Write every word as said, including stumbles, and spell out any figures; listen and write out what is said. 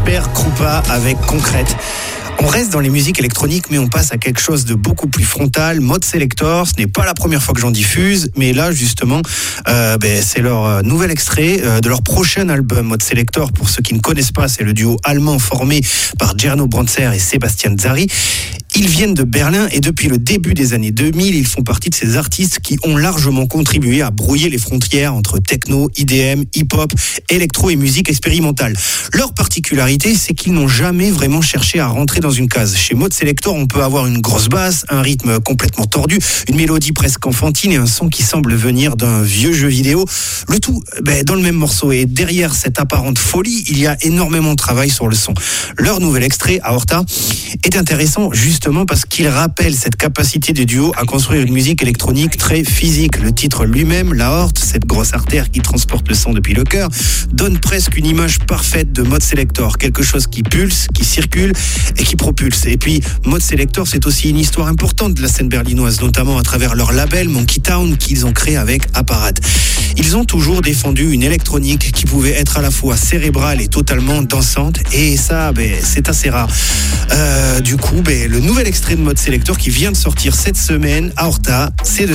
Casper Krupa avec Concrète. On reste dans les musiques électroniques, mais on passe à quelque chose de beaucoup plus frontal. Mode Selector, ce n'est pas la première fois que j'en diffuse, mais là, justement, euh, ben, c'est leur euh, nouvel extrait euh, de leur prochain album. Mode Selector, pour ceux qui ne connaissent pas, c'est le duo allemand formé par Gernot Brandser et Sébastien Zari. Ils viennent de Berlin et depuis le début des années deux mille, ils font partie de ces artistes qui ont largement contribué à brouiller les frontières entre techno, I D M, hip-hop, électro et musique expérimentale. Leur particularité, c'est qu'ils n'ont jamais vraiment cherché à rentrer dans une case. Chez Mode Selector, on peut avoir une grosse basse, un rythme complètement tordu, une mélodie presque enfantine et un son qui semble venir d'un vieux jeu vidéo. Le tout ben, dans le même morceau. Et derrière cette apparente folie, il y a énormément de travail sur le son. Leur nouvel extrait, Aorta, est intéressant juste Justement parce qu'il rappelle cette capacité du duo à construire une musique électronique très physique. Le titre lui-même, l'aorte, cette grosse artère qui transporte le son depuis le cœur, donne presque une image parfaite de Mode Selector. Quelque chose qui pulse, qui circule et qui propulse. Et puis, Mode Selector, c'est aussi une histoire importante de la scène berlinoise, notamment à travers leur label Monkey Town qu'ils ont créé avec Apparat. Ils ont toujours défendu une électronique qui pouvait être à la fois cérébrale et totalement dansante. Et ça, ben, c'est assez rare. Euh, du coup, ben, le nouvel extrait de Mode Selector qui vient de sortir cette semaine, Aorta, c'est de